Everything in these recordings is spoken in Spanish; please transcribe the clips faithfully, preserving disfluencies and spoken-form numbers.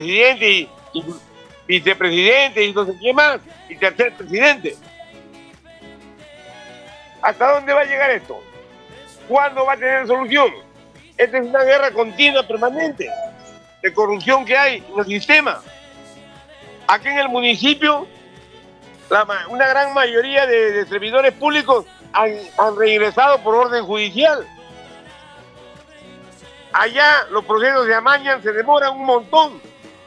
presidente y, y vicepresidente y no sé qué más, y tercer presidente. ¿Hasta dónde va a llegar esto? ¿Cuándo va a tener solución? Esta es una guerra continua, permanente, de corrupción que hay en el sistema. Aquí en el municipio, la, una gran mayoría de, de servidores públicos han, han regresado por orden judicial. Allá los procesos de amañan se demoran un montón.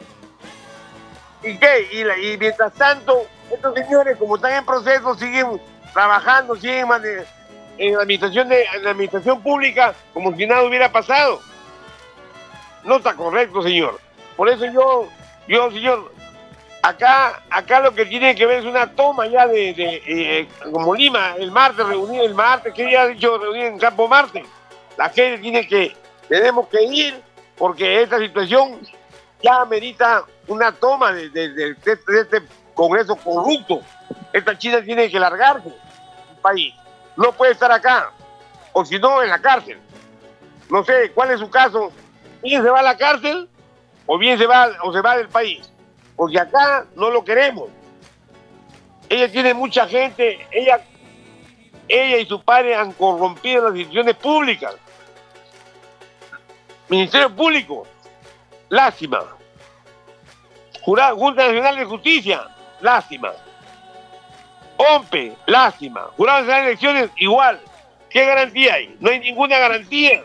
¿Y qué? Y, la, y mientras tanto, estos señores, como están en proceso, siguen trabajando, siguen en la administración, de, en la administración pública como si nada hubiera pasado. No está correcto, señor. Por eso yo, yo, señor, acá, acá lo que tiene que ver es una toma ya de, de eh, como Lima, el martes, reunido el martes, que ya ha dicho reunido en Campo Marte. La gente tiene que, tenemos que ir, porque esta situación ya amerita una toma de, de, de, de, de este Congreso corrupto. Esta China tiene que largarse del país. No puede estar acá, o si no, en la cárcel. No sé cuál es su caso. Bien se va a la cárcel, o bien se va, o se va del país. Porque acá no lo queremos. Ella tiene mucha gente, ella, ella y su padre han corrompido las instituciones públicas. Ministerio Público, lástima. Jurado, Junta Nacional de Justicia, lástima. O M P E, lástima. Jurado Nacional de Elecciones, igual. ¿Qué garantía hay? No hay ninguna garantía.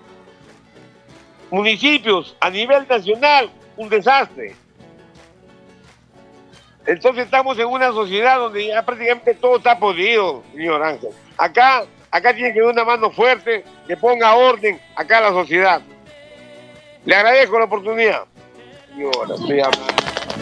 Municipios, a nivel nacional, un desastre. Entonces estamos en una sociedad donde ya prácticamente todo está podrido, señor Ángel. Acá, acá tiene que haber una mano fuerte que ponga orden acá a la sociedad. Le agradezco la oportunidad. Señora, estoy hablando.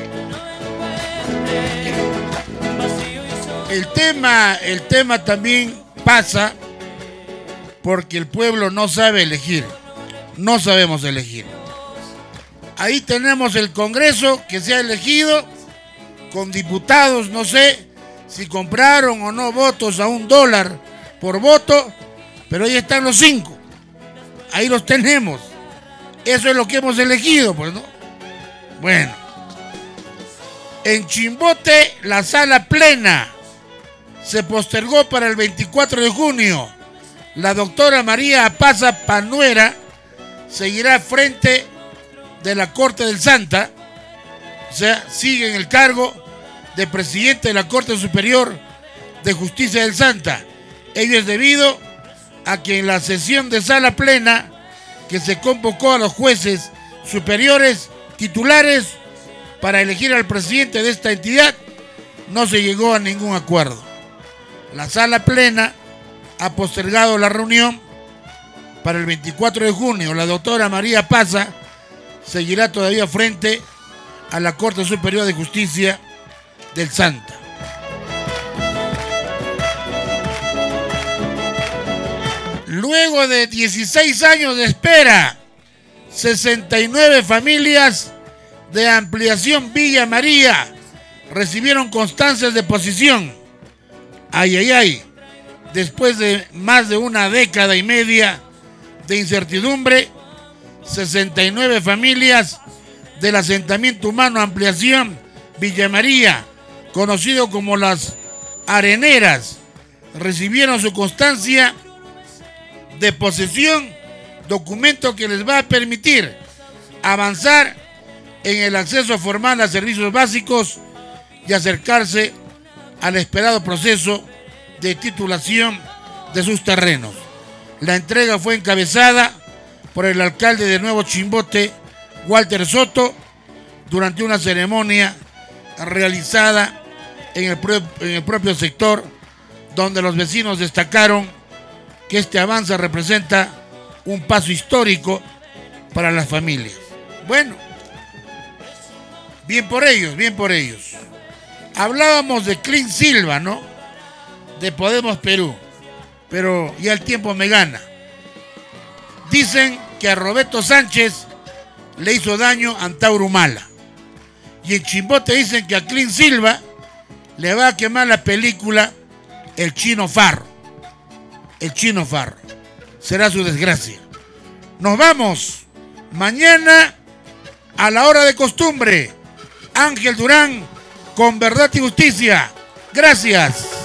El tema, el tema también pasa porque el pueblo no sabe elegir. No sabemos elegir. Ahí tenemos el Congreso que se ha elegido con diputados, no sé si compraron o no votos a un dólar por voto, pero ahí están los cinco. Ahí los tenemos. Eso es lo que hemos elegido, pues, ¿no? Bueno. En Chimbote, la sala plena se postergó para el veinticuatro de junio. La doctora María Apaza Panuera seguirá frente de la Corte del Santa, o sea, sigue en el cargo de presidente de la Corte Superior de Justicia del Santa. Ello es debido a que en la sesión de sala plena que se convocó a los jueces superiores titulares para elegir al presidente de esta entidad, no se llegó a ningún acuerdo. La sala plena ha postergado la reunión para el veinticuatro de junio. La doctora María Paza seguirá todavía frente a la Corte Superior de Justicia del Santa. Luego de dieciséis años de espera, sesenta y nueve familias de Ampliación Villa María recibieron constancias de posesión. Ay, ay, ay. Después de más de una década y media de incertidumbre, sesenta y nueve familias del asentamiento humano Ampliación Villa María, conocido como las Areneras, recibieron su constancia de posesión, documento que les va a permitir avanzar en el acceso formal a servicios básicos y acercarse al esperado proceso de titulación de sus terrenos. La entrega fue encabezada por el alcalde de Nuevo Chimbote, Walter Soto, durante una ceremonia realizada en el, pro- en el propio sector, donde los vecinos destacaron que este avance representa un paso histórico para las familias. Bueno, bien por ellos, bien por ellos. Hablábamos de Clean Silva, ¿no? De Podemos Perú, pero ya el tiempo me gana. Dicen que a Roberto Sánchez le hizo daño Antauro Humala. Y en Chimbote dicen que a Clean Silva le va a quemar la película El Chino Farro. El Chino Farro. Será su desgracia. Nos vamos. Mañana a la hora de costumbre. Ángel Durán, con verdad y justicia. Gracias.